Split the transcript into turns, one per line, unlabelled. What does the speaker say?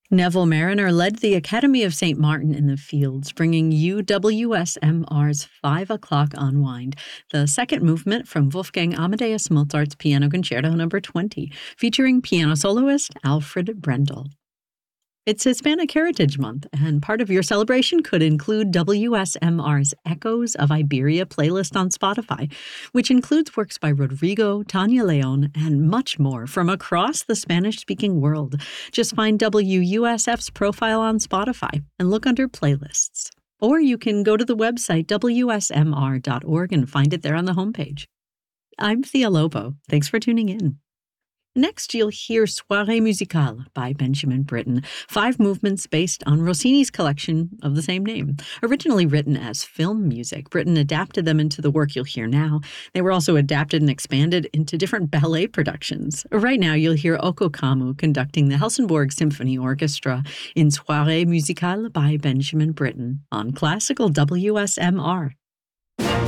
Neville Mariner led the Academy of St. Martin in the Fields, bringing you WSMR's 5 o'clock unwind, the second movement from Wolfgang Amadeus Mozart's Piano Concerto No. 20, featuring piano soloist Alfred Brendel. It's Hispanic Heritage Month, and part of your celebration could include WSMR's Echoes of Iberia playlist on Spotify, which includes works by Rodrigo, Tanya Leon, and much more from across the Spanish-speaking world. Just find WUSF's profile on Spotify and look under Playlists. Or you can go to the website WSMR.org and find it there on the homepage. I'm Thea Lobo. Thanks for tuning in. Next, you'll hear Soirée Musicale by Benjamin Britten, 5 movements based on Rossini's collection of the same name. Originally written as film music, Britten adapted them into the work you'll hear now. They were also adapted and expanded into different ballet productions. Right now, you'll hear Oko Kamu conducting the Helsingborg Symphony Orchestra in Soirée Musicale by Benjamin Britten on Classical WSMR.